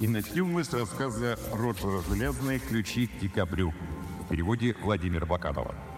И начнем мы с рассказа Роджера Железные «Ключи к декабрю» в переводе Владимира Баканова.